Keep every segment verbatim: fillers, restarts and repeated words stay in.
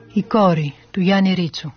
Η κόρη του Γιάννη Ρίτσου.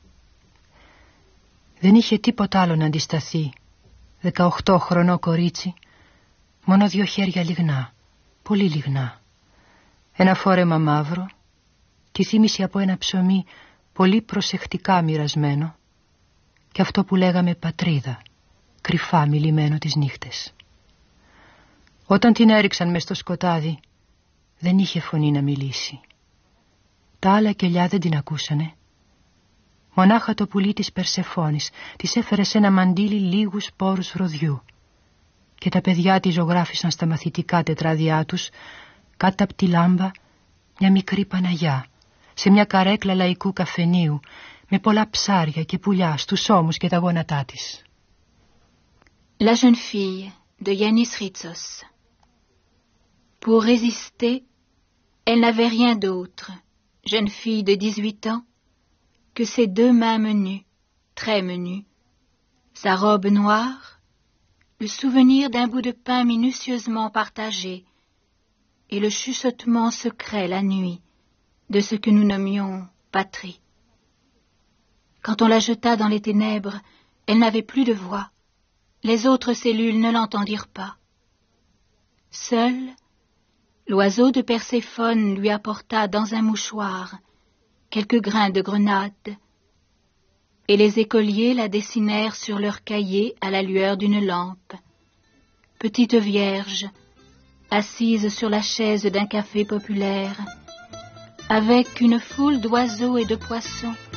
Δεν είχε τίποτα άλλο να αντισταθεί. Δεκαοχτώ χρονό κορίτσι, μόνο δυο χέρια λιγνά, πολύ λιγνά. Ένα φόρεμα μαύρο, τη θύμισε από ένα ψωμί πολύ προσεκτικά μοιρασμένο και αυτό που λέγαμε πατρίδα, κρυφά μιλημένο τις νύχτες. Όταν την έριξαν μες στο σκοτάδι, δεν είχε φωνή να μιλήσει. Τα άλλα κελιά δεν την ακούσανε. Μονάχα το πουλί της Περσεφόνης της έφερε σε ένα μαντίλι λίγους σπόρους βροδιού και τα παιδιά της ζωγράφισαν στα μαθητικά τετράδια τους κάτω από τη λάμπα μια μικρή Παναγιά σε μια καρέκλα λαϊκού καφενείου με πολλά ψάρια και πουλιά στους ώμους και τα γόνατά της. La jeune fille de Yannis Ritsos. Pour résister, elle n'avait rien d'autre, jeune fille de dix-huit ans, que ses deux mains menues, très menues, sa robe noire, le souvenir d'un bout de pain minutieusement partagé, et le chuchotement secret la nuit de ce que nous nommions patrie. Quand on la jeta dans les ténèbres, elle n'avait plus de voix. Les autres cellules ne l'entendirent pas. Seul, l'oiseau de Perséphone lui apporta dans un mouchoir quelques grains de grenade, et les écoliers la dessinèrent sur leurs cahiers à la lueur d'une lampe. Petite vierge, assise sur la chaise d'un café populaire, avec une foule d'oiseaux et de poissons